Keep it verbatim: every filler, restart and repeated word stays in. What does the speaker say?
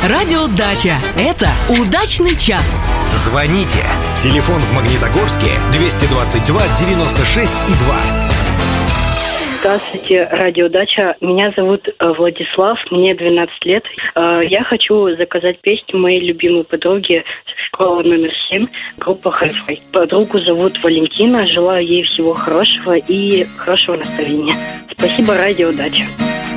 Радио Дача. Это удачный час. Звоните. Телефон в Магнитогорске двести двадцать два девяносто шесть и два. Здравствуйте, Радио Дача. Меня зовут Владислав, мне двенадцать лет. Я хочу заказать песню моей любимой подруги школы номер семь, группа Hi-Fi. Подругу зовут Валентина. Желаю ей всего хорошего и хорошего настроения. Спасибо, Радио Дача.